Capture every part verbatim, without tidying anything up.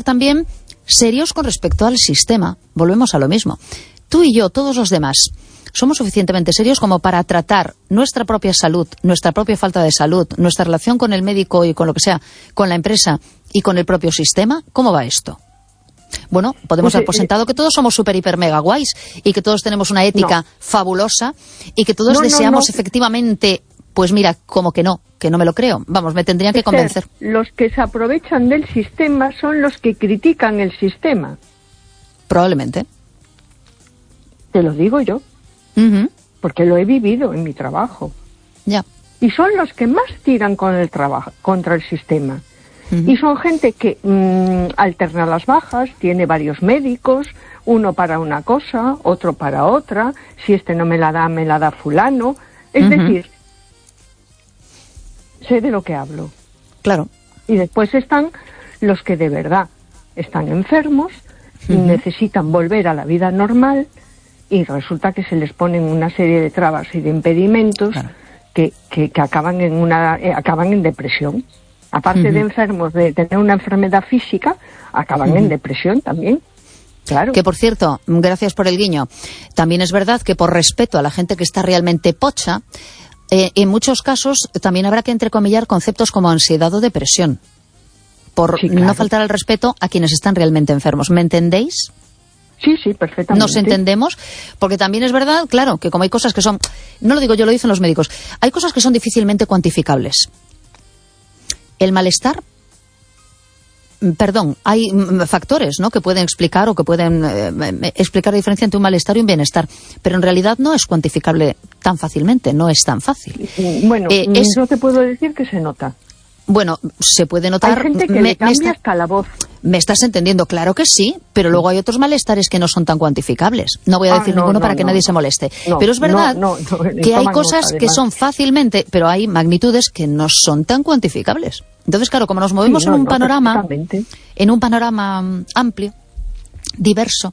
también serios con respecto al sistema. Volvemos a lo mismo. Tú y yo, todos los demás, somos suficientemente serios como para tratar nuestra propia salud, nuestra propia falta de salud, nuestra relación con el médico y con lo que sea, con la empresa y con el propio sistema. ¿Cómo va esto? Bueno, podemos dar por sentado que todos somos súper, hiper, mega guays y que todos tenemos una ética no. fabulosa y que todos no, deseamos no, no. efectivamente, pues mira, como que no, que no me lo creo. Vamos, me tendrían que convencer. Los que se aprovechan del sistema son los que critican el sistema. Probablemente. Te lo digo yo, uh-huh. porque lo he vivido en mi trabajo. Ya. Y son los que más tiran con el trabajo, contra el sistema. Uh-huh. Y son gente que mmm, alterna las bajas, tiene varios médicos, uno para una cosa, otro para otra, si este no me la da, me la da fulano. Es uh-huh. decir, sé de lo que hablo. Claro. Y después están los que de verdad están enfermos, uh-huh. y necesitan volver a la vida normal, y resulta que se les ponen una serie de trabas y de impedimentos claro. que, que, que acaban en una eh, acaban en depresión. Aparte uh-huh. de enfermos, de tener una enfermedad física, acaban uh-huh. en depresión también. Claro. Que, por cierto, gracias por el guiño, también es verdad que por respeto a la gente que está realmente pocha, eh, en muchos casos también habrá que entrecomillar conceptos como ansiedad o depresión, por sí, claro. no faltar al respeto a quienes están realmente enfermos. ¿Me entendéis? Sí, sí, perfectamente. Nos entendemos, porque también es verdad, claro, que como hay cosas que son, no lo digo yo, lo dicen los médicos, hay cosas que son difícilmente cuantificables. El malestar, perdón, hay factores, ¿no?, que pueden explicar o que pueden eh, explicar la diferencia entre un malestar y un bienestar, pero en realidad no es cuantificable tan fácilmente, no es tan fácil. Bueno, eh, es, yo te puedo decir que se nota. Bueno, se puede notar. Hay gente que me, le cambia me está, hasta la voz. Me estás entendiendo, claro que sí, pero luego hay otros malestares que no son tan cuantificables. No voy a decir ah, no, ninguno no, para que no, nadie no. se moleste. No, pero es verdad no, que hay cosas nota, que son fácilmente, pero hay magnitudes que no son tan cuantificables. Entonces, claro, como nos movemos sí, en un panorama, en un panorama amplio, diverso.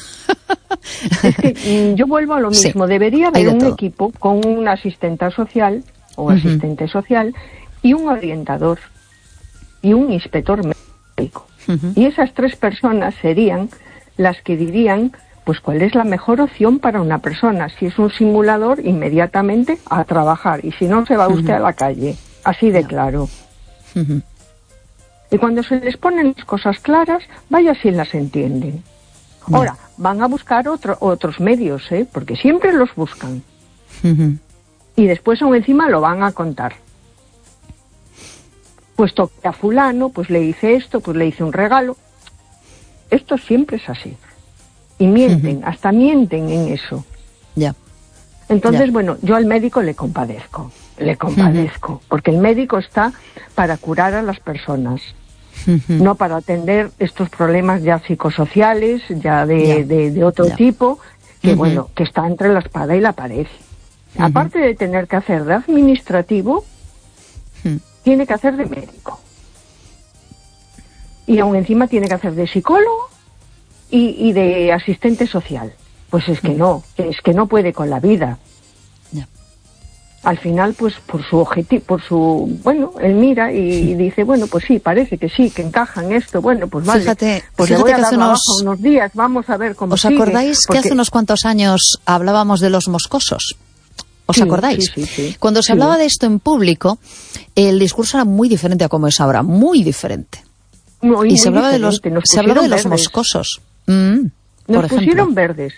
Es que yo vuelvo a lo mismo. Sí, debería haber de un todo. equipo con un asistente social o uh-huh. asistente social y un orientador y un inspector médico. Uh-huh. Y esas tres personas serían las que dirían pues cuál es la mejor opción para una persona. Si es un simulador, inmediatamente a trabajar. Y si no, se va usted uh-huh. a la calle. Así de no. claro. Uh-huh. Y cuando se les ponen las cosas claras, vaya si las entienden. No. Ahora, van a buscar otro, otros medios, ¿eh? Porque siempre los buscan. Uh-huh. Y después aún encima lo van a contar. Pues toqué a fulano, pues le hice esto, pues le hice un regalo. Esto siempre es así. Y mienten, uh-huh. hasta mienten en eso. Ya. Yeah. Entonces, yeah. bueno, yo al médico le compadezco, le compadezco, uh-huh. porque el médico está para curar a las personas, uh-huh. no para atender estos problemas ya psicosociales, ya de, yeah. de, de otro yeah. tipo, que uh-huh. bueno, que está entre la espada y la pared. Uh-huh. Aparte de tener que hacer de administrativo, uh-huh. tiene que hacer de médico. Y aún encima tiene que hacer de psicólogo y, y de asistente social. Pues es que no, es que no puede con la vida. Yeah. Al final, pues por su objetivo, por su, bueno, él mira y, sí. y dice, bueno, pues sí, parece que sí, que encaja en esto, bueno, pues vale. Fíjate, pues fíjate le voy a que dar hace la unos, baja unos días, vamos a ver cómo ¿os sigue. ¿Os acordáis porque... que hace unos cuantos años hablábamos de los moscosos? ¿Os sí, acordáis? Sí, sí, sí. Cuando se sí. hablaba de esto en público, el discurso era muy diferente a como es ahora, muy diferente. Muy, y muy se hablaba de los, se hablaba de los verdes. moscosos. Mm, Nos por pusieron ejemplo. verdes.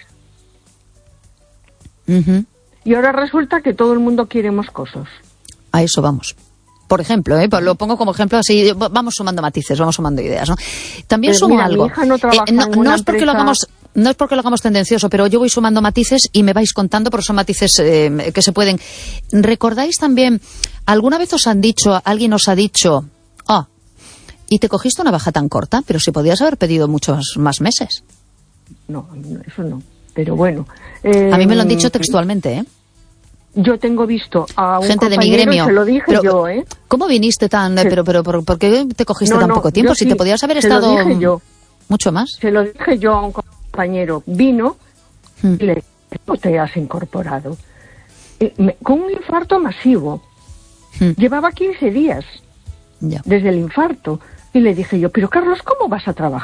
Uh-huh. Y ahora resulta que todo el mundo quiere moscosos. A eso vamos. Por ejemplo, ¿eh? lo pongo como ejemplo así, vamos sumando matices, vamos sumando ideas, ¿no? También pero sumo mira, algo. Mi hija no trabaja eh, no, en no una es porque empresa... lo hagamos, no es porque lo hagamos tendencioso, pero yo voy sumando matices y me vais contando, porque son matices eh, que se pueden. ¿Recordáis también, alguna vez os han dicho, alguien os ha dicho, ah, oh, y te cogiste una baja tan corta, pero si podías haber pedido muchos más meses? No, eso no. Pero bueno. Eh, a mí me lo han dicho textualmente, ¿eh? Yo tengo visto a un gente de mi compañero gremio. y se lo dije pero, yo, ¿eh? ¿Cómo viniste tan...? Se... Pero, pero, pero, ¿por qué te cogiste no, tan no, poco tiempo? Si sí, te podías haber se estado lo dije yo. mucho más. Se lo dije yo a un compañero. Vino hmm. y le dije, ¿cómo te has incorporado? Eh, me, con un infarto masivo. Hmm. Llevaba quince días ya. desde el infarto. Y le dije yo, pero Carlos, ¿cómo vas a trabajar?